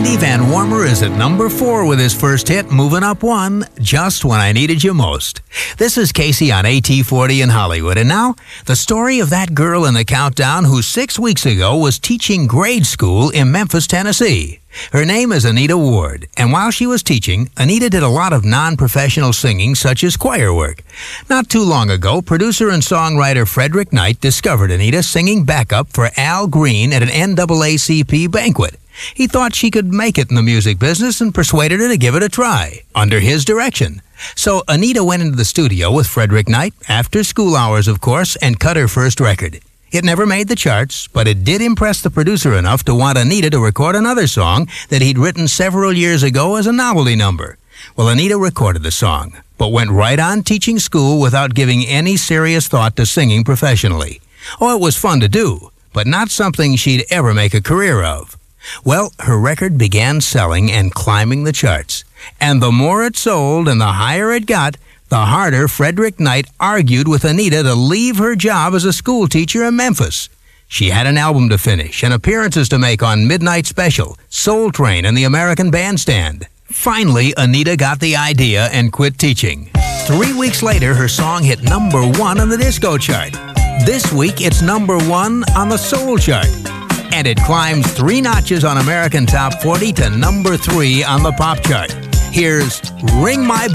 Randy Van Warmer is at number 4 with his first hit, moving up 1, Just When I Needed You Most. This is Casey on AT40 in Hollywood. And now, the story of that girl in the countdown who 6 weeks ago was teaching grade school in Memphis, Tennessee. Her name is Anita Ward, and while she was teaching, Anita did a lot of non-professional singing, such as choir work. Not too long ago, producer and songwriter Frederick Knight discovered Anita singing backup for Al Green at an NAACP banquet. He thought she could make it in the music business and persuaded her to give it a try, under his direction. So Anita went into the studio with Frederick Knight, after school hours of course, and cut her first record. It never made the charts, but it did impress the producer enough to want Anita to record another song that he'd written several years ago as a novelty number. Well, Anita recorded the song, but went right on teaching school without giving any serious thought to singing professionally. Oh, it was fun to do, but not something she'd ever make a career of. Well, her record began selling and climbing the charts. And the more it sold and the higher it got, the harder Frederick Knight argued with Anita to leave her job as a school teacher in Memphis. She had an album to finish and appearances to make on Midnight Special, Soul Train, and the American Bandstand. Finally, Anita got the idea and quit teaching. 3 weeks later, her song hit number 1 on the disco chart. This week, it's number 1 on the soul chart. And it climbs 3 notches on American Top 40 to number 3 on the pop chart. Here's Ring My